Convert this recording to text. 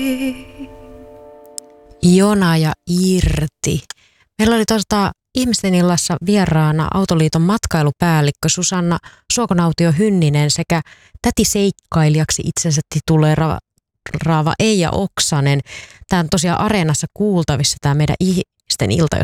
Jona ja Irti. Meillä oli Ihmisten illassa vieraana Autoliiton matkailupäällikkö Susanna Suokonautio-Hynninen sekä tätiseikkailijaksi itsensä tituleeraava Eija Oksanen. Tämä on tosiaan Areenassa kuultavissa tämä meidän Ihmisten ilta, jos